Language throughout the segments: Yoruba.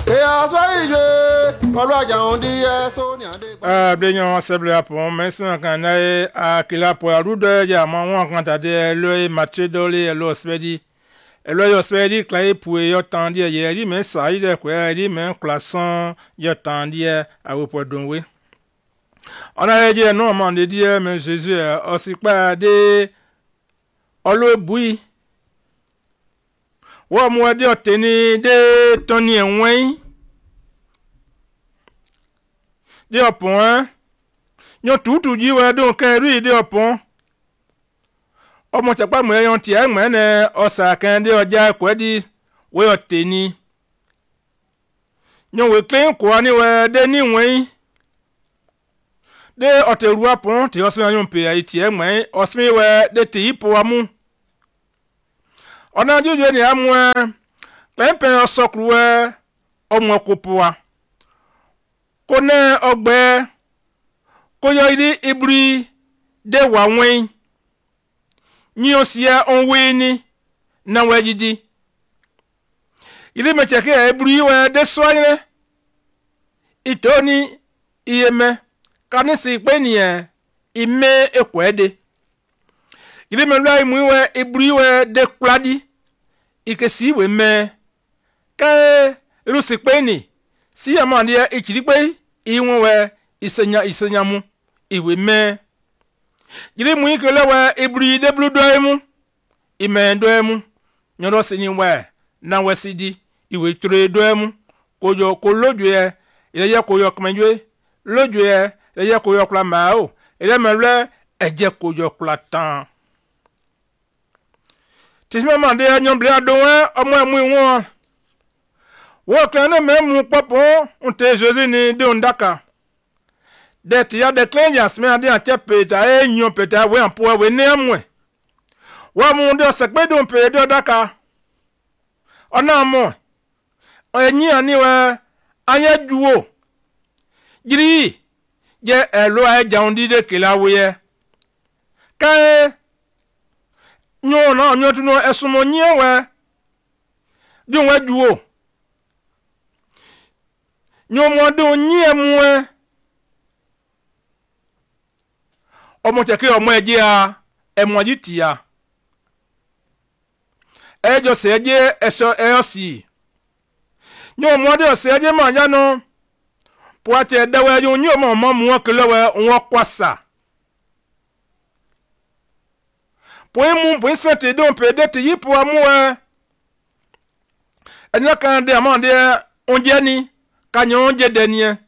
Blenyon seble pour maintenant quand a kila pour arudo ya maman quand a de le Mathieu Dolé lo spedi lo yo spedi clay pour yo tandi yeri mais ça il est quoi il mais classant yo tandi a pour donwe on a dit non man de dire mais Jésus aussi pas de olo bui wa mo de teni de toni enwen de opon yon tutu ji we don kan ri de opon omo tepa mo yon ti e mo ne osa kan de oja kwedi we oteni yon we clean ko ni we de ni wen de oteru apon ti oso yon pe ai ti e mo osmi we de ti ipo amu ona juju ni amu pempe osokru we omo kopoa kone ogbe koyo iri ibri de wanwen ni osia onwe ni na wajidi ile mecheke ibri we de soire itoni iyeme kanisi pe ni ime ekwede ile melwa imu we ibri we de kladi ikesi we me ka rusi pe ni si amande ikiri pe iwon we isenya mu iwe me gire mu ikele we ibri de blu doemu ime doemu nyodo sini we na we sidi iwe tre doemu kojo kolodwe ile koyo kmenjwe lodwe ile koyo kla mao ile mele eje koyo kla tan tisme mande nyombre adon omo emu won wo klane memu popo unte Jésus ni de ondaka de ti ya de cleanse me ade ate peta enyo peta we ampo we ne amwe wa mu de sekpe do pe de ondaka ona mo enyi ani we anya juwo giri je elo a jaundi de kilawo ye ka nyo na nyo tu no esumo nye we di we juwo nyomo do nyie mwe omo teke omo eje a emwajiti ya ejo seje eso eosi nyomo de seje manja no poate dewe yo nyomo mo mu kelewe won kwasa poimu poisete do pede te yipo amu enya kan de amande onje ni kanyo je denie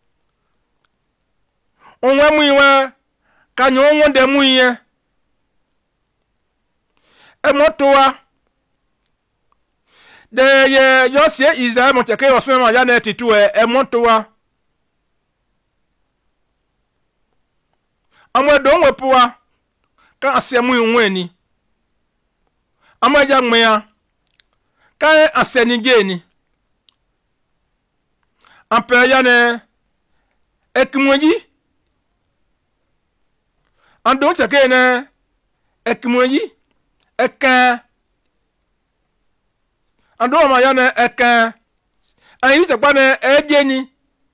onwe mu iwe kanyo won de mu iye e motowa de ye yo se Israel mo teke o so ma ya na titu e motowa amwe do nwepuwa ka asemu inwe ni amwe ja nwe ya ka aseni geni ampe ya ne ekimoji ando chake ne ekimoji eka ando ma ya ne eka ayi te pa ne ejeni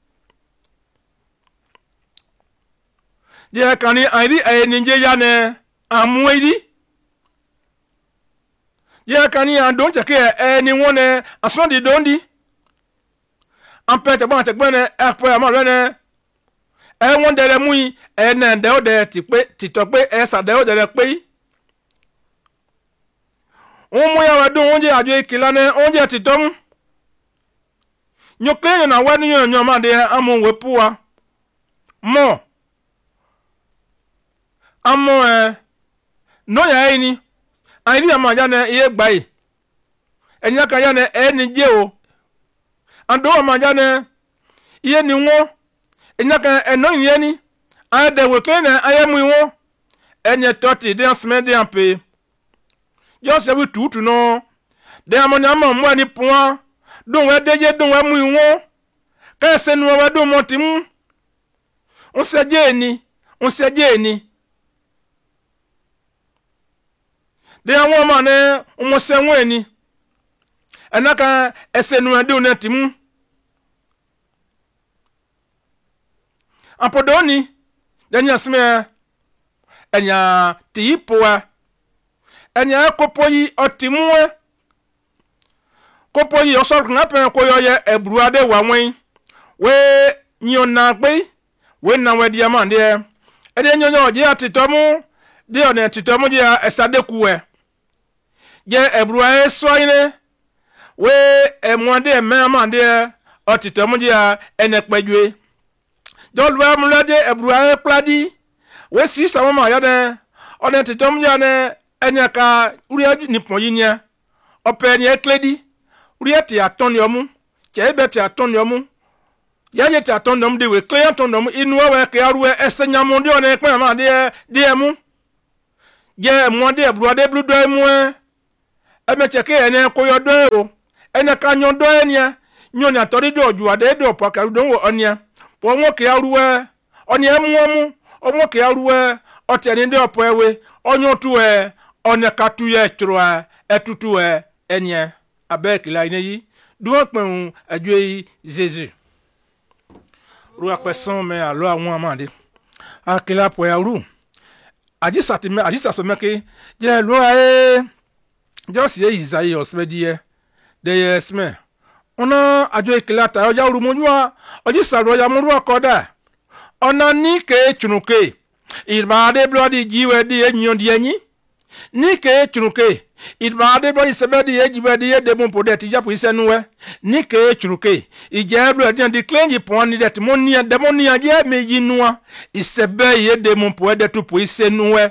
je kani ayi enje ya ne amuidi je kani ando chake eni wone asondi dondi ampe te bon te gbene apo ama lene won dere mui na de o de ti to pe sa de o de pe mu ya wa dun onje ajo ikila ne onje ti tom nyo pe na wa ni nyo ma de amu we puwa mo amu no ya eni ani ama ja na iye gbai enya kan ya na eni je o ando ama ja na iye ni won enya kan eno yen ni a de we kan na ayemu won enye 30 de asme de ampe yo se wi tutu no de amoni ama mo ani point don we deje don we mu won ka se nu we don mo ti mu on se je ni de awon ma ne mo se won ni enaka ese nu de on ti mu Ampodoni, denya sme, enya tiipoa, enya kopoyi otimue, kopoyi osor knapen koyoye ebruade wanwen, we nyonagbe, we na we diamande, ede nyonyo je atitomu, de one titomu je esadekuwe, je ebruae soine, we emwande memande, otitomu je enekpejwe, Dolwa mulade ebruae pladi we si sama ya ne one titom ya ne enyaka uri nipon yinya ope ni ekledi uri ati aton yomu chebe ti aton yomu ya ye ti aton yomu de we clear aton yomu inu we ke aruwe esenyamu de one pe ma de mu je mo de ebruade blu do mu emecheke ene koyodo o ene ka nyodo enia nyoni atori do ojuade do paka do wo onia Omo ke aruwe oni emuomu omo ke aruwe oteni de opoewe onyo tuwe one katuye troa etutuwe enye abek la ineyi duo pun adwe Jésus ruwa person me alo awon amande akela po yaru ajisa so meke je lo just ye Isaïe osmedie de yesme ona ajo ikilata oja urumujwa oji saro ya muru akoda ona ni ke chunuke irbaade bloody jiwe di enyon di enyi ni ke chunuke irbaade bloody sebedi ejiwe di edebun podet japu isenuwe ni ke chunuke ije bloody di cleanji pon det monia demonia je mejinua isebe edebun podet tu isenuwe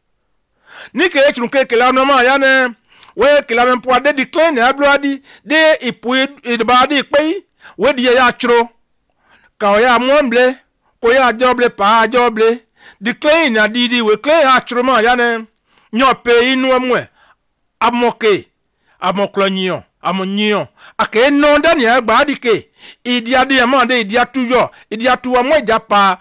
ni ke chunuke kila no ma ya ne we kilamen po de decline abroadi de ipu idbadi pe we di ya chro ka o ya momble ko ya joble pa joble decline adidi we clay ya chro ma ya ne nyo pe inu amwe amoke amoklonyo amonyo ake no dani agbadi ke idia de ma de idia tuyo idia tuwa mo idia pa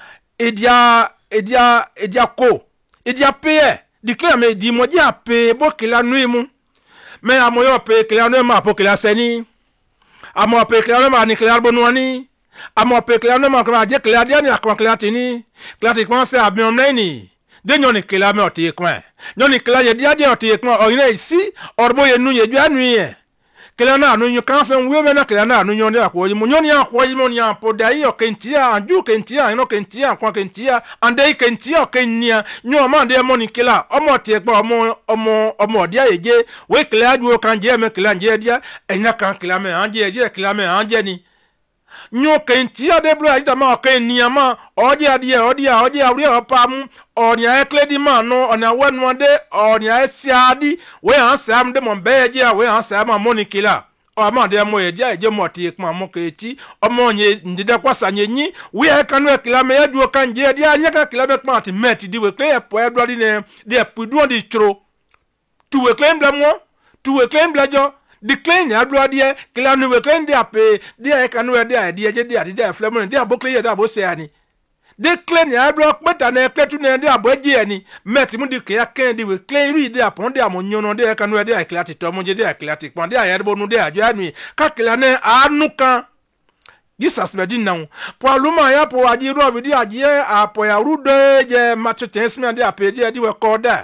idia ko idia pe decline me di mo ja pe bo kila nuimu me amoyo pe kleano ma po klaseni amo pe kleano ma ni klear bonuani amo pe kleano ma kwa je klear dia ni akwa klatini klati kwa se abion neni de nyoni kleame oti kwa nyoni klear ye dia oti kwa o ine isi orbo ye nu ye dwa nu ye kleana anu nyu kan fe nwe me na kleana anu nyoni akwo yi nyoni akwo yi mo ni apo dai o kentia anju kentia ino kentia kwa kentia ande kentia o kenya nyu ma de mo ni kila omo ti egba omo dia yeje we kila ju kan je me kila je dia enya kan kila me anje je kila me anje ni nyu kentia de blu aita ma kenya ma oje adie oje awri opam onya ekledi ma no ona wenu de onya esiadi we ansam de mo beje we ansam mo ni kila o ma de mo edia eje mo ti ekma mo keti omo nye ndide kwasa nyenyi we kanu ekila me edu kan je dia anya ka kila be kma ti met di we kle po edu di ne de pudu di tro tu we claim bla mo tu we claim bla jo di claim ya bla die kila nu we claim dia pe dia kanu we dia je dia flemo dia bokle ye da bo se ani de claim ya bla peta na ekletu na dia bo je ani met mu di ke aken di we claim ri dia pon dia mo nyono dia kanu we dia klati to mo je dia klati pon dia ya bo nu dia jo anu ka kila ne anu kan Jesus medin now po aluma ya po ajiru obidi aje apo ya rude je matutensme dia pe dia di we koda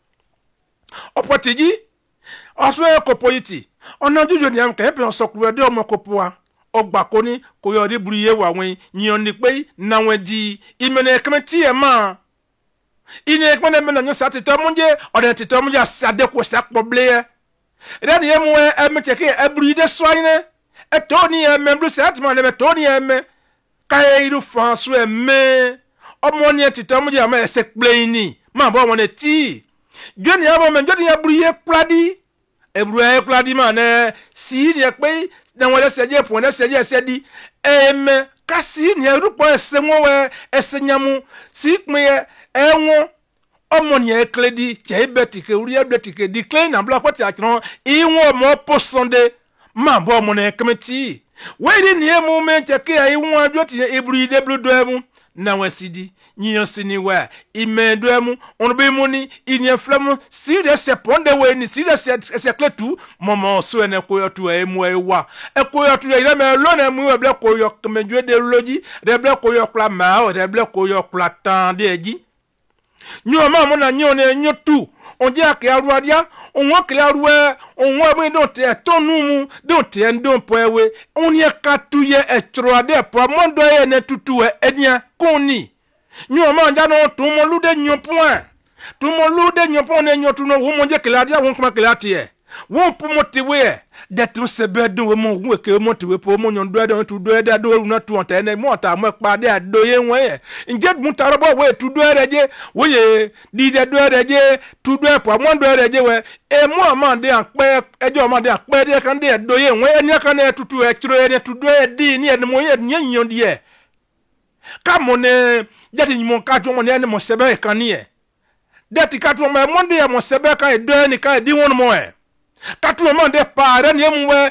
opotiji oswe kopoiti ona jujo ni am kan pe osokuru de omo kopoa ogbako ni ko yori buriye wa wen yin ni pe na wen di imene kmeti e ma ine ekmene me na nyo satito munje ode tito munje asade ko sakpoble re ni emu emecheke eburi de soine etoni membru satma le etoni em kai ru fansu eme omo ni tito munje ama explain ma bo won eti joni abo men joni eburiye pladi ebruye pladi ma ne si ni pe na wole seje pon na seje sedi kasi ni erupo esenwo we esenyamu sikme enwo omo ni ekledi che betike uri betike decline na block pati akron inwo mo posonde ma bo mo na ekmeti we ni emu men che ke inwo adoti ebruye de bludo emu na wasidi nyi sini wa imedwemu onbe muni inie flemu sire se ponde we ni sire se kletu momo so ene koyotu emu ewa ekoyotu ire me lo na mu eble koyok menjwe de loji de ble koyok la ma de ble koyok la tan de ji nyo ma mo na nyo ne nyotu on dia ke aruadia on wa ke arue on wa me don te tonu mu don te ndon poewe on ye katuye etroade po mondo ye ne tutu enia koni nyo ma nja no to mo lude nyo point to mo lude nyo point ne nyo tu no wo mo je ke ladia won kuma ke latie won po motiwe de tu se bedo we mo wo ke motiwe po mo nyon do tu do de do na tu on te ne mo ta mo pa de do ye won nje mu tarabo we tu do reje wo ye di de do reje tu do po mo do reje we e mo ma de anpe ejo ma de anpe de kan de do ye won eni kan e tutu e tro e tu do e di ni e mo ye nyon di e ka mo ne jati mo ka to mo ne mo sebe kan ni e de ti ka to mo de mo sebe kan e do ni kan e di won mo e katu mo de pare ni emwe